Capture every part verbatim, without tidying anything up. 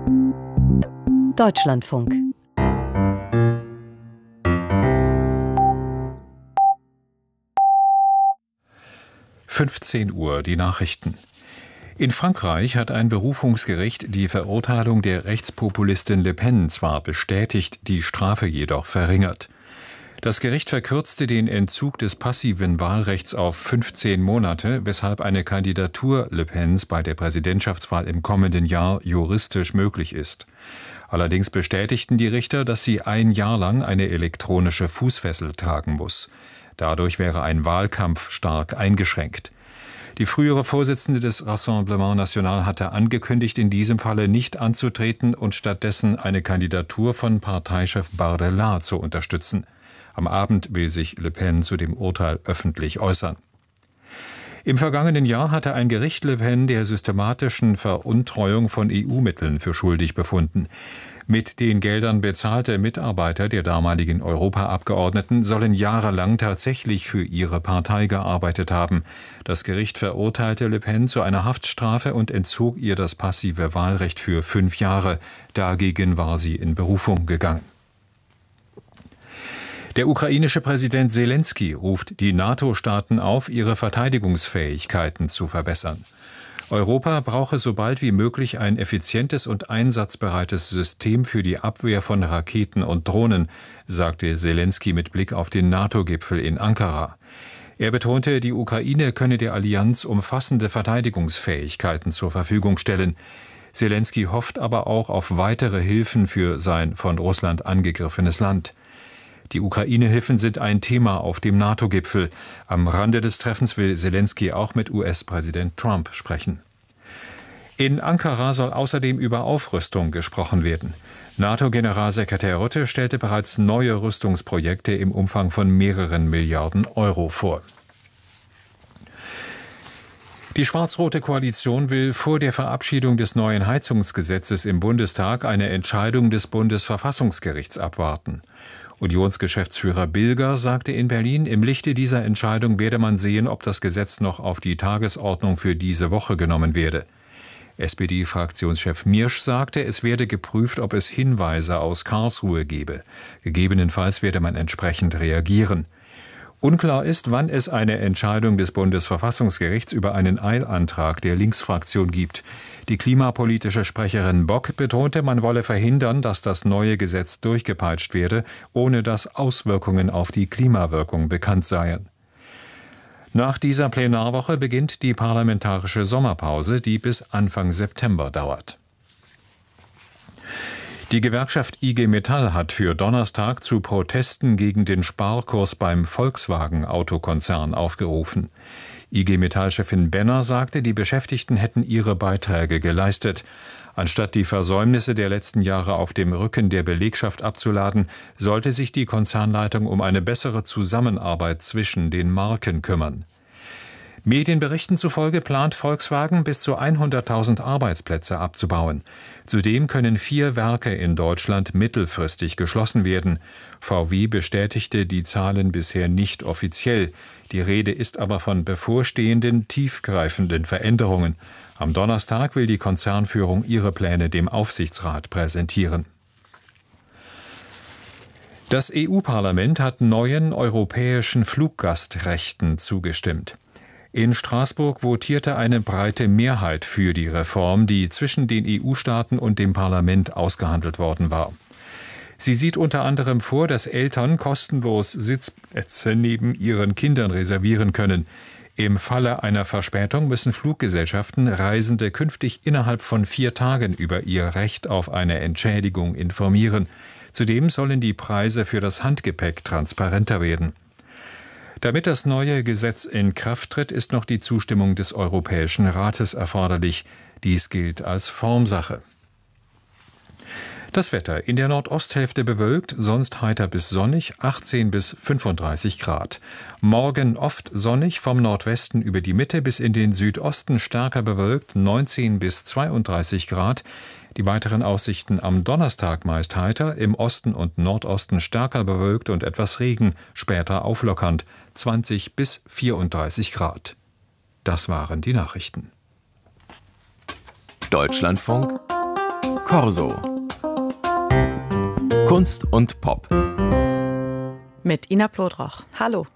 Deutschlandfunk. fünfzehn Uhr, die Nachrichten. In Frankreich hat ein Berufungsgericht die Verurteilung der Rechtspopulistin Le Pen zwar bestätigt, die Strafe jedoch verringert. Das Gericht verkürzte den Entzug des passiven Wahlrechts auf fünfzehn Monate, weshalb eine Kandidatur Le Pens bei der Präsidentschaftswahl im kommenden Jahr juristisch möglich ist. Allerdings bestätigten die Richter, dass sie ein Jahr lang eine elektronische Fußfessel tragen muss. Dadurch wäre ein Wahlkampf stark eingeschränkt. Die frühere Vorsitzende des Rassemblement National hatte angekündigt, in diesem Falle nicht anzutreten und stattdessen eine Kandidatur von Parteichef Bardella zu unterstützen. Am Abend will sich Le Pen zu dem Urteil öffentlich äußern. Im vergangenen Jahr hatte ein Gericht Le Pen der systematischen Veruntreuung von E U-Mitteln für schuldig befunden. Mit den Geldern bezahlte Mitarbeiter der damaligen Europaabgeordneten sollen jahrelang tatsächlich für ihre Partei gearbeitet haben. Das Gericht verurteilte Le Pen zu einer Haftstrafe und entzog ihr das passive Wahlrecht für fünf Jahre. Dagegen war sie in Berufung gegangen. Der ukrainische Präsident Selenskyj ruft die NATO-Staaten auf, ihre Verteidigungsfähigkeiten zu verbessern. Europa brauche so bald wie möglich ein effizientes und einsatzbereites System für die Abwehr von Raketen und Drohnen, sagte Selenskyj mit Blick auf den NATO-Gipfel in Ankara. Er betonte, die Ukraine könne der Allianz umfassende Verteidigungsfähigkeiten zur Verfügung stellen. Selenskyj hofft aber auch auf weitere Hilfen für sein von Russland angegriffenes Land. Die Ukraine-Hilfen sind ein Thema auf dem NATO-Gipfel. Am Rande des Treffens will Selenskyj auch mit U S-Präsident Trump sprechen. In Ankara soll außerdem über Aufrüstung gesprochen werden. NATO-Generalsekretär Rutte stellte bereits neue Rüstungsprojekte im Umfang von mehreren Milliarden Euro vor. Die schwarz-rote Koalition will vor der Verabschiedung des neuen Heizungsgesetzes im Bundestag eine Entscheidung des Bundesverfassungsgerichts abwarten. Unionsgeschäftsführer Bilger sagte in Berlin, im Lichte dieser Entscheidung werde man sehen, ob das Gesetz noch auf die Tagesordnung für diese Woche genommen werde. S P D-Fraktionschef Miersch sagte, es werde geprüft, ob es Hinweise aus Karlsruhe gebe. Gegebenenfalls werde man entsprechend reagieren. Unklar ist, wann es eine Entscheidung des Bundesverfassungsgerichts über einen Eilantrag der Linksfraktion gibt. Die klimapolitische Sprecherin Bock betonte, man wolle verhindern, dass das neue Gesetz durchgepeitscht werde, ohne dass Auswirkungen auf die Klimawirkung bekannt seien. Nach dieser Plenarwoche beginnt die parlamentarische Sommerpause, die bis Anfang September dauert. Die Gewerkschaft I G Metall hat für Donnerstag zu Protesten gegen den Sparkurs beim Volkswagen-Autokonzern aufgerufen. I G Metall-Chefin Benner sagte, die Beschäftigten hätten ihre Beiträge geleistet. Anstatt die Versäumnisse der letzten Jahre auf dem Rücken der Belegschaft abzuladen, sollte sich die Konzernleitung um eine bessere Zusammenarbeit zwischen den Marken kümmern. Medienberichten zufolge plant Volkswagen bis zu hunderttausend Arbeitsplätze abzubauen. Zudem können vier Werke in Deutschland mittelfristig geschlossen werden. V W bestätigte die Zahlen bisher nicht offiziell. Die Rede ist aber von bevorstehenden, tiefgreifenden Veränderungen. Am Donnerstag will die Konzernführung ihre Pläne dem Aufsichtsrat präsentieren. Das E U-Parlament hat neuen europäischen Fluggastrechten zugestimmt. In Straßburg votierte eine breite Mehrheit für die Reform, die zwischen den E U-Staaten und dem Parlament ausgehandelt worden war. Sie sieht unter anderem vor, dass Eltern kostenlos Sitzplätze neben ihren Kindern reservieren können. Im Falle einer Verspätung müssen Fluggesellschaften Reisende künftig innerhalb von vier Tagen über ihr Recht auf eine Entschädigung informieren. Zudem sollen die Preise für das Handgepäck transparenter werden. Damit das neue Gesetz in Kraft tritt, ist noch die Zustimmung des Europäischen Rates erforderlich. Dies gilt als Formsache. Das Wetter: in der Nordosthälfte bewölkt, sonst heiter bis sonnig, achtzehn bis fünfunddreißig Grad. Morgen oft sonnig, vom Nordwesten über die Mitte bis in den Südosten stärker bewölkt, neunzehn bis zweiunddreißig Grad. Die weiteren Aussichten: am Donnerstag meist heiter, im Osten und Nordosten stärker bewölkt und etwas Regen, später auflockernd, zwanzig bis vierunddreißig Grad. Das waren die Nachrichten. Deutschlandfunk Corso. Kunst und Pop. Mit Ina Plodroch. Hallo.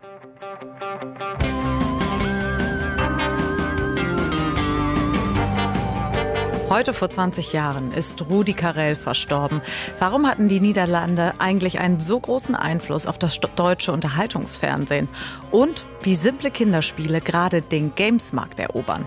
Heute vor zwanzig Jahren ist Rudi Carrell verstorben. Warum hatten die Niederlande eigentlich einen so großen Einfluss auf das deutsche Unterhaltungsfernsehen? Und wie simple Kinderspiele gerade den Games-Markt erobern?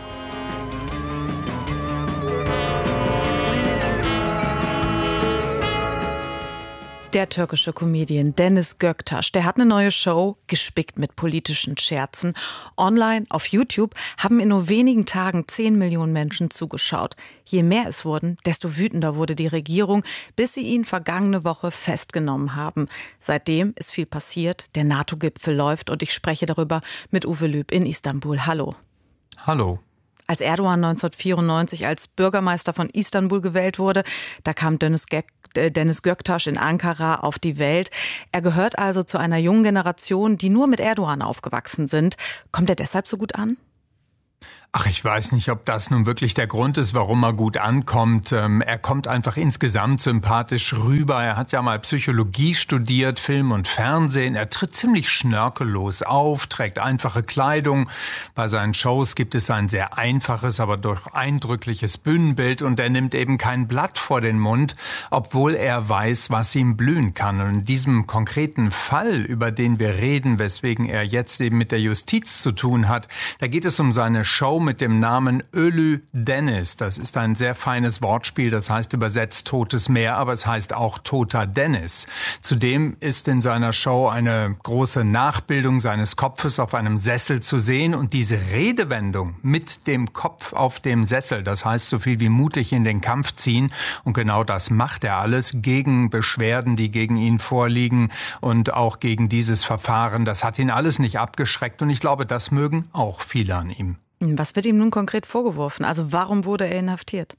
Der türkische Comedian Deniz Göktaş, der hat eine neue Show, gespickt mit politischen Scherzen. Online, auf YouTube, haben in nur wenigen Tagen zehn Millionen Menschen zugeschaut. Je mehr es wurden, desto wütender wurde die Regierung, bis sie ihn vergangene Woche festgenommen haben. Seitdem ist viel passiert, der NATO-Gipfel läuft und ich spreche darüber mit Uwe Lüb in Istanbul. Hallo. Hallo. Als Erdogan neunzehnhundertvierundneunzig als Bürgermeister von Istanbul gewählt wurde, da kam Deniz Göktaş in Ankara auf die Welt. Er gehört also zu einer jungen Generation, die nur mit Erdogan aufgewachsen sind. Kommt er deshalb so gut an? Ach, ich weiß nicht, ob das nun wirklich der Grund ist, warum er gut ankommt. Ähm, er kommt einfach insgesamt sympathisch rüber. Er hat ja mal Psychologie studiert, Film und Fernsehen. Er tritt ziemlich schnörkellos auf, trägt einfache Kleidung. Bei seinen Shows gibt es ein sehr einfaches, aber doch eindrückliches Bühnenbild. Und er nimmt eben kein Blatt vor den Mund, obwohl er weiß, was ihm blühen kann. Und in diesem konkreten Fall, über den wir reden, weswegen er jetzt eben mit der Justiz zu tun hat, da geht es um seine Show mit dem Namen Ölü Deniz. Das ist ein sehr feines Wortspiel, das heißt übersetzt Totes Meer, aber es heißt auch Toter Deniz. Zudem ist in seiner Show eine große Nachbildung seines Kopfes auf einem Sessel zu sehen und diese Redewendung mit dem Kopf auf dem Sessel, das heißt so viel wie mutig in den Kampf ziehen, und genau das macht er alles gegen Beschwerden, die gegen ihn vorliegen und auch gegen dieses Verfahren. Das hat ihn alles nicht abgeschreckt und ich glaube, das mögen auch viele an ihm. Was wird ihm nun konkret vorgeworfen? Also warum wurde er inhaftiert?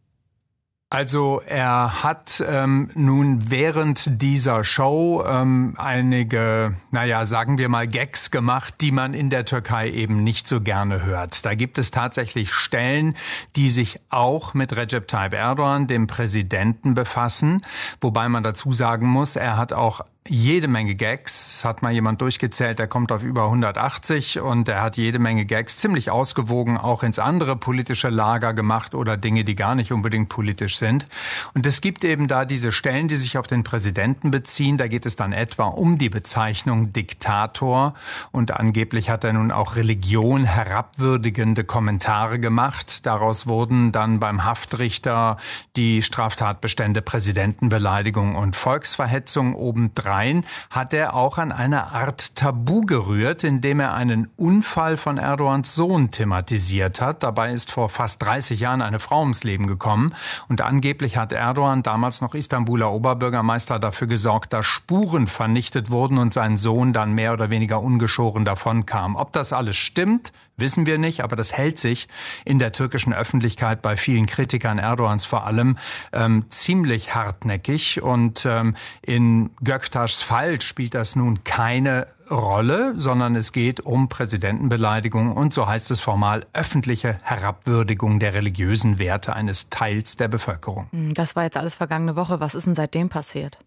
Also er hat ähm, nun während dieser Show ähm, einige, naja, sagen wir mal Gags gemacht, die man in der Türkei eben nicht so gerne hört. Da gibt es tatsächlich Stellen, die sich auch mit Recep Tayyip Erdogan, dem Präsidenten, befassen. Wobei man dazu sagen muss, er hat auch jede Menge Gags. Es hat mal jemand durchgezählt, der kommt auf über hundertachtzig und er hat jede Menge Gags ziemlich ausgewogen auch ins andere politische Lager gemacht oder Dinge, die gar nicht unbedingt politisch sind. Und es gibt eben da diese Stellen, die sich auf den Präsidenten beziehen. Da geht es dann etwa um die Bezeichnung Diktator und angeblich hat er nun auch Religion herabwürdigende Kommentare gemacht. Daraus wurden dann beim Haftrichter die Straftatbestände Präsidentenbeleidigung und Volksverhetzung obendrein. Hat er auch an eine Art Tabu gerührt, indem er einen Unfall von Erdogans Sohn thematisiert hat. Dabei ist vor fast dreißig Jahren eine Frau ums Leben gekommen. Und angeblich hat Erdogan, damals noch Istanbuler Oberbürgermeister, dafür gesorgt, dass Spuren vernichtet wurden und sein Sohn dann mehr oder weniger ungeschoren davonkam. Ob das alles stimmt, wissen wir nicht, aber das hält sich in der türkischen Öffentlichkeit bei vielen Kritikern Erdogans vor allem ähm, ziemlich hartnäckig. Und ähm, in Göktaşs Fall spielt das nun keine Rolle, sondern es geht um Präsidentenbeleidigung und, so heißt es formal, öffentliche Herabwürdigung der religiösen Werte eines Teils der Bevölkerung. Das war jetzt alles vergangene Woche. Was ist denn seitdem passiert?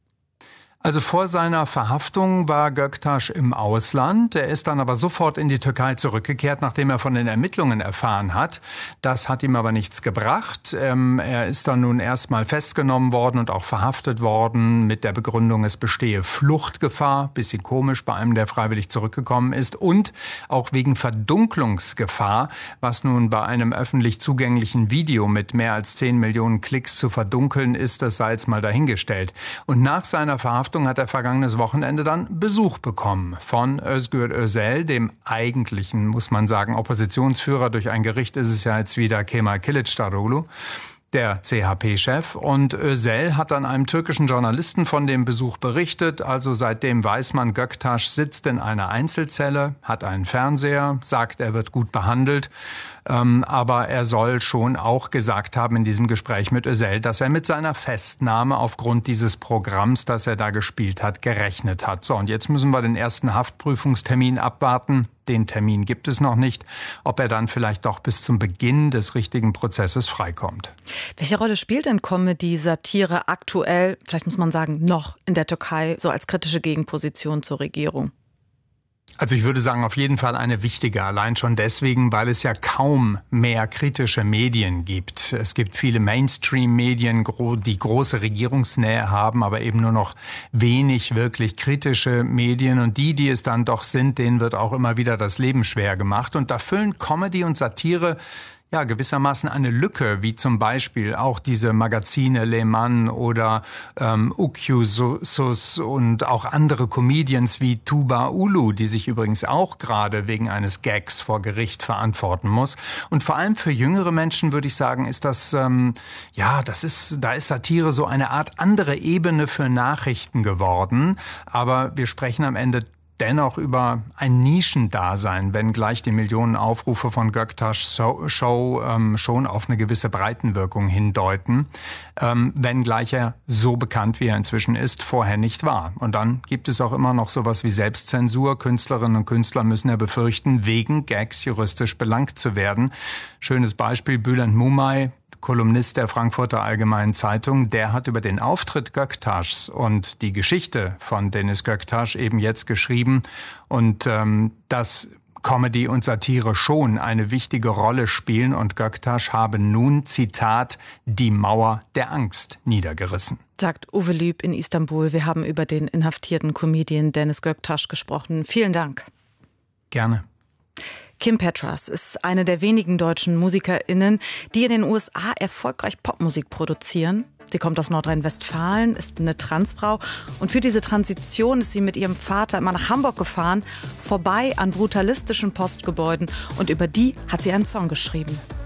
Also vor seiner Verhaftung war Göktaş im Ausland. Er ist dann aber sofort in die Türkei zurückgekehrt, nachdem er von den Ermittlungen erfahren hat. Das hat ihm aber nichts gebracht. Ähm, er ist dann nun erstmal festgenommen worden und auch verhaftet worden mit der Begründung, es bestehe Fluchtgefahr. Bisschen komisch bei einem, der freiwillig zurückgekommen ist. Und auch wegen Verdunklungsgefahr, was nun bei einem öffentlich zugänglichen Video mit mehr als zehn Millionen Klicks zu verdunkeln ist, das sei jetzt mal dahingestellt. Und nach seiner Verhaftung hat er vergangenes Wochenende dann Besuch bekommen von Özgür Özel, dem eigentlichen, muss man sagen, Oppositionsführer. Durch ein Gericht ist es ja jetzt wieder Kemal Kılıçdaroğlu, der C H P-Chef. Und Özel hat dann einem türkischen Journalisten von dem Besuch berichtet. Also seitdem weiß man, Göktaş sitzt in einer Einzelzelle, hat einen Fernseher, sagt, er wird gut behandelt. Ähm, aber er soll schon auch gesagt haben in diesem Gespräch mit Özel, dass er mit seiner Festnahme aufgrund dieses Programms, das er da gespielt hat, gerechnet hat. So, und jetzt müssen wir den ersten Haftprüfungstermin abwarten. Den Termin gibt es noch nicht, ob er dann vielleicht doch bis zum Beginn des richtigen Prozesses freikommt. Welche Rolle spielt denn Comedy, Satire aktuell, vielleicht muss man sagen, noch in der Türkei, so als kritische Gegenposition zur Regierung? Also ich würde sagen, auf jeden Fall eine wichtige, allein schon deswegen, weil es ja kaum mehr kritische Medien gibt. Es gibt viele Mainstream-Medien, die große Regierungsnähe haben, aber eben nur noch wenig wirklich kritische Medien. Und die, die es dann doch sind, denen wird auch immer wieder das Leben schwer gemacht. Und da füllen Comedy und Satire ja gewissermaßen eine Lücke, wie zum Beispiel auch diese Magazine Leman oder ähm, Ukjusus und auch andere Comedians wie Tuba Ulu, die sich übrigens auch gerade wegen eines Gags vor Gericht verantworten muss. Und vor allem für jüngere Menschen würde ich sagen, ist das ähm, ja, das ist, da ist Satire so eine Art andere Ebene für Nachrichten geworden. Aber wir sprechen am Ende dennoch über ein Nischendasein, wenngleich die Millionen Aufrufe von Göktaş's Show ähm, schon auf eine gewisse Breitenwirkung hindeuten, ähm, wenngleich er so bekannt, wie er inzwischen ist, vorher nicht war. Und dann gibt es auch immer noch sowas wie Selbstzensur. Künstlerinnen und Künstler müssen ja befürchten, wegen Gags juristisch belangt zu werden. Schönes Beispiel, Bülent Mumay, Kolumnist der Frankfurter Allgemeinen Zeitung, der hat über den Auftritt Göktaş's und die Geschichte von Deniz Göktaş eben jetzt geschrieben und ähm, dass Comedy und Satire schon eine wichtige Rolle spielen und Göktaş habe nun, Zitat, die Mauer der Angst niedergerissen. Sagt Uwe Lüb in Istanbul. Wir haben über den inhaftierten Comedian Deniz Göktaş gesprochen. Vielen Dank. Gerne. Kim Petras ist eine der wenigen deutschen MusikerInnen, die in den U S A erfolgreich Popmusik produzieren. Sie kommt aus Nordrhein-Westfalen, ist eine Transfrau und für diese Transition ist sie mit ihrem Vater immer nach Hamburg gefahren, vorbei an brutalistischen Postgebäuden und über die hat sie einen Song geschrieben.